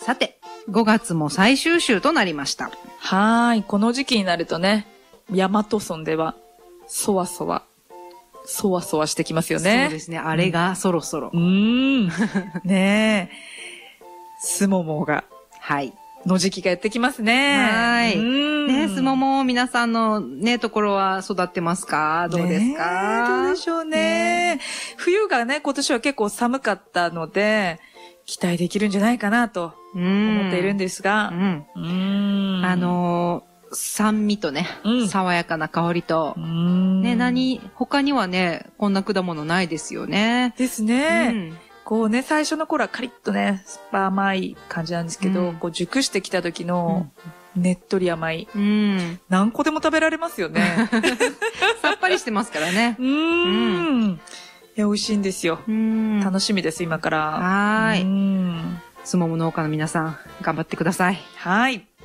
さて、5月も最終週となりました。 はーい。この時期になるとね、大和村では、そわそわしてきますよね。 そうですね。あれがそろそろ。 ねえ。すももが。 はい。 の時期がやってきますね。 はい。ね、すもも皆さんのね、ところは育ってますか？どうですか？ どうでしょうね。冬がね、今年は結構寒かったので、期待できるんじゃないかなと思っているんですが。 酸味とね、爽やかな香りと、ね、他にはね、こんな果物ないですよね。 ですね。こうね、最初の頃はカリッとね、酸っぱ甘い感じなんですけど、こう熟してきた時のねっとり甘い。何個でも食べられますよね。 さっぱりしてますからね。 いや、美味しいんですよ。楽しみです、今から。 はい。すもも農家の皆さん、頑張ってください。 はい。